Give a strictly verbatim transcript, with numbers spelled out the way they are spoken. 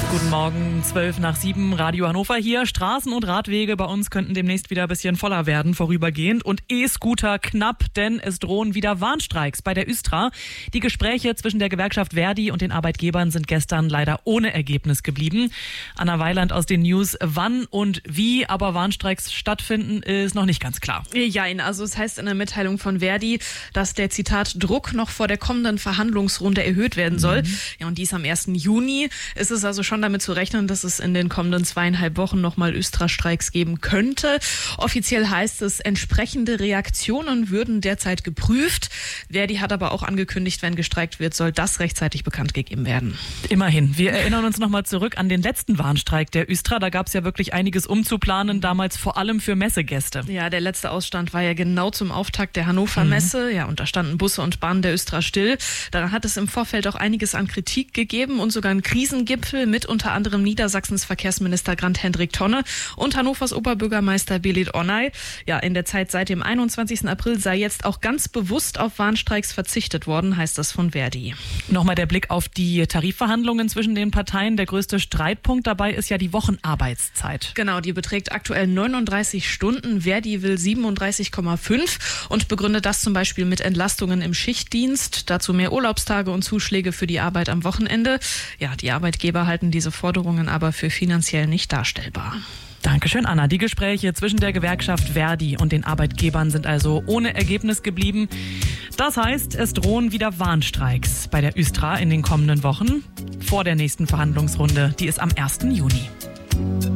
Guten Morgen, zwölf nach sieben, Radio Hannover hier. Straßen und Radwege bei uns könnten demnächst wieder ein bisschen voller werden, vorübergehend. Und E-Scooter knapp, denn es drohen wieder Warnstreiks bei der Östra. Die Gespräche zwischen der Gewerkschaft Verdi und den Arbeitgebern sind gestern leider ohne Ergebnis geblieben. Anna Weiland aus den News. Wann und wie aber Warnstreiks stattfinden, ist noch nicht ganz klar. Ja, also es heißt in der Mitteilung von Verdi, dass der, Zitat, Druck noch vor der kommenden Verhandlungsrunde erhöht werden soll. Mhm. Ja, und dies am ersten Juni. Ist es also schon damit zu rechnen, dass es in den kommenden zweieinhalb Wochen nochmal Östra-Streiks geben könnte. Offiziell heißt es, entsprechende Reaktionen würden derzeit geprüft. Verdi hat aber auch angekündigt, wenn gestreikt wird, soll das rechtzeitig bekannt gegeben werden. Immerhin. Wir erinnern uns nochmal zurück an den letzten Warnstreik der Östra. Da gab es ja wirklich einiges umzuplanen, damals vor allem für Messegäste. Ja, der letzte Ausstand war ja genau zum Auftakt der Hannover Messe. Mhm. Ja, und da standen Busse und Bahnen der Östra still. Daran hat es im Vorfeld auch einiges an Kritik gegeben und sogar einen Krisengipfel mit unter anderem Niedersachsens Verkehrsminister Grant-Hendrik Tonne und Hannovers Oberbürgermeister Belit Onay. Ja, in der Zeit seit dem einundzwanzigsten April sei jetzt auch ganz bewusst auf Warnstreiks verzichtet worden, heißt das von Verdi. Nochmal der Blick auf die Tarifverhandlungen zwischen den Parteien. Der größte Streitpunkt dabei ist ja die Wochenarbeitszeit. Genau, die beträgt aktuell neununddreißig Stunden. Verdi will siebenunddreißig Komma fünf und begründet das zum Beispiel mit Entlastungen im Schichtdienst, dazu mehr Urlaubstage und Zuschläge für die Arbeit am Wochenende. Ja, die Arbeitgeber halten diese Forderungen aber für finanziell nicht darstellbar. Dankeschön, Anna. Die Gespräche zwischen der Gewerkschaft Verdi und den Arbeitgebern sind also ohne Ergebnis geblieben. Das heißt, es drohen wieder Warnstreiks bei der Östra in den kommenden Wochen vor der nächsten Verhandlungsrunde. Die ist am ersten Juni.